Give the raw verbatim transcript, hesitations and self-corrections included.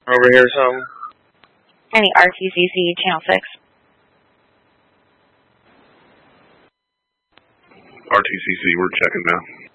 over here or something? Any R T C C channel six. R T C C, we're checking now.